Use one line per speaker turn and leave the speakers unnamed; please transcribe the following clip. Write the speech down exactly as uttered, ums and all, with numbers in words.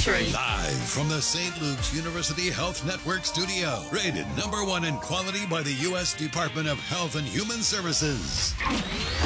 country.
Live from the Saint Luke's University Health Network studio. Rated number one in quality by the U S Department of Health and Human Services.